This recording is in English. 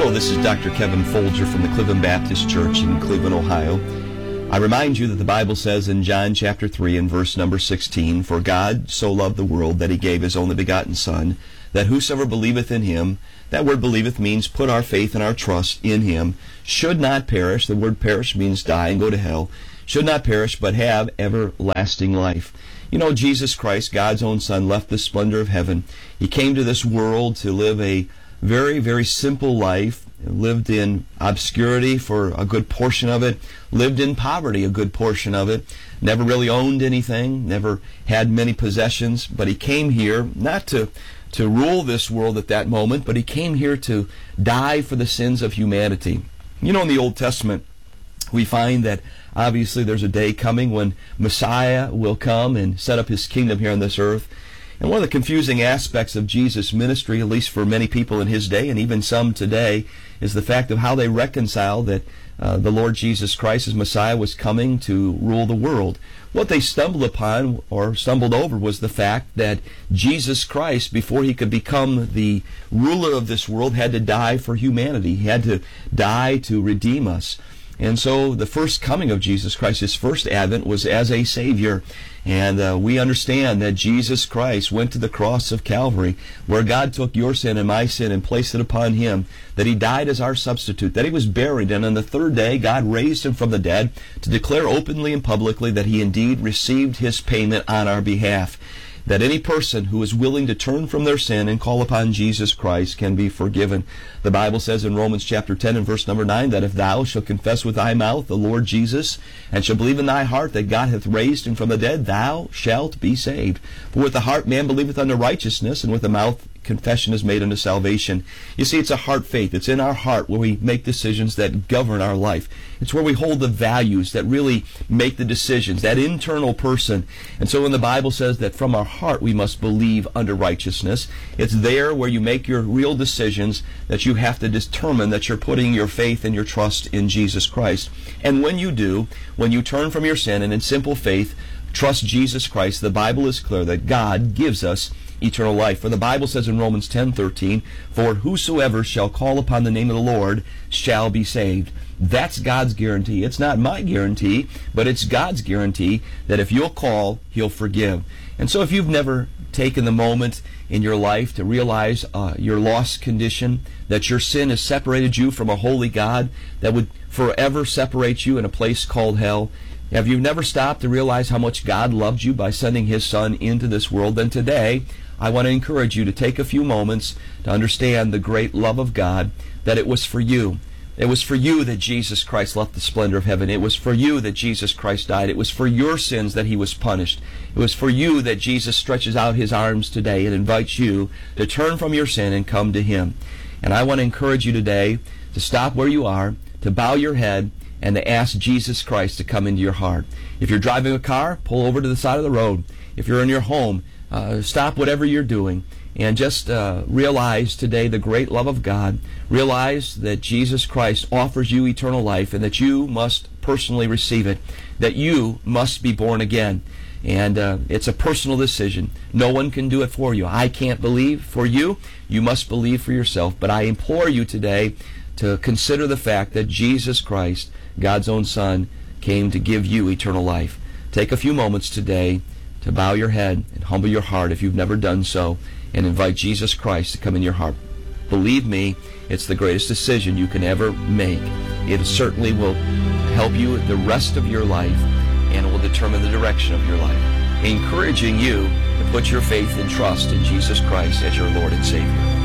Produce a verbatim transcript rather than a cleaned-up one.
Hello, this is Doctor Kevin Folger from the Cleveland Baptist Church in Cleveland, Ohio. I remind you that the Bible says in John chapter three and verse number sixteen, "For God so loved the world that he gave his only begotten Son, that whosoever believeth in him," that word believeth means put our faith and our trust in him, "should not perish." The word perish means die and go to hell. "Should not perish, but have everlasting life." You know, Jesus Christ, God's own Son, left the splendor of heaven. He came to this world to live a very, very simple life, lived in obscurity for a good portion of it, lived in poverty a good portion of it, never really owned anything, never had many possessions, but he came here not to, to rule this world at that moment, but he came here to die for the sins of humanity. You know, in the Old Testament, we find that obviously there's a day coming when Messiah will come and set up his kingdom here on this earth. And one of the confusing aspects of Jesus' ministry, at least for many people in his day and even some today, is the fact of how they reconcile that uh, the Lord Jesus Christ as Messiah was coming to rule the world. What they stumbled upon or stumbled over was the fact that Jesus Christ, before he could become the ruler of this world, had to die for humanity. He had to die to redeem us. And so the first coming of Jesus Christ, his first advent, was as a Savior. And uh, we understand that Jesus Christ went to the cross of Calvary, where God took your sin and my sin and placed it upon him, that he died as our substitute, that he was buried, and on the third day God raised him from the dead to declare openly and publicly that he indeed received his payment on our behalf. That any person who is willing to turn from their sin and call upon Jesus Christ can be forgiven. The Bible says in Romans chapter ten and verse number nine that if thou shalt confess with thy mouth the Lord Jesus, and shalt believe in thy heart that God hath raised him from the dead, thou shalt be saved. For with the heart man believeth unto righteousness, and with the mouth confession is made unto salvation. You see, it's a heart faith. It's in our heart where we make decisions that govern our life. It's where we hold the values that really make the decisions, that internal person. And so when the Bible says that from our heart we must believe unto righteousness, it's there where you make your real decisions that you have to determine that you're putting your faith and your trust in Jesus Christ. And when you do, when you turn from your sin and in simple faith trust Jesus Christ, the Bible is clear that God gives us eternal life. For the Bible says in Romans ten thirteen, "For whosoever shall call upon the name of the Lord shall be saved." That's God's guarantee. It's not my guarantee, but it's God's guarantee that if you'll call, he'll forgive. And so if you've never taken the moment in your life to realize uh, your lost condition, that your sin has separated you from a holy God that would forever separate you in a place called hell, if you've never stopped to realize how much God loved you by sending his Son into this world, then today I want to encourage you to take a few moments to understand the great love of God, that it was for you. It was for you that Jesus Christ left the splendor of heaven. It was for you that Jesus Christ died. It was for your sins that he was punished. It was for you that Jesus stretches out his arms today and invites you to turn from your sin and come to him. And I want to encourage you today to stop where you are, to bow your head, and to ask Jesus Christ to come into your heart. If you're driving a car, pull over to the side of the road. If you're in your home, uh, stop whatever you're doing and just uh, realize today the great love of God. Realize that Jesus Christ offers you eternal life and that you must personally receive it, that you must be born again. And uh, it's a personal decision. No one can do it for you. I can't believe for you. You must believe for yourself. But I implore you today to consider the fact that Jesus Christ, God's own Son, came to give you eternal life. Take a few moments today to bow your head and humble your heart if you've never done so, and invite Jesus Christ to come in your heart. Believe me, it's the greatest decision you can ever make. It certainly will help you the rest of your life, and it will determine the direction of your life, encouraging you to put your faith and trust in Jesus Christ as your Lord and Savior.